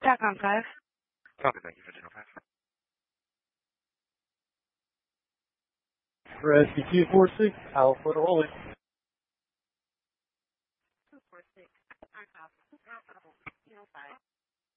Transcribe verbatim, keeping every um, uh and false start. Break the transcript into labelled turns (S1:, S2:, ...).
S1: TACOM five.
S2: Copy, thank you for General five.
S3: Rescue two four six, Alpha to Holy.
S1: two four six, I'm Alpha. Alpha, five.